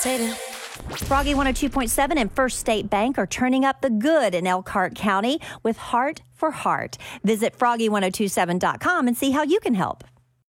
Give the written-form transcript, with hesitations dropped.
meditating. Froggy 102.7 and First State Bank are turning up the good in Elkhart County with Heart for Heart. Visit froggy1027.com and see how you can help.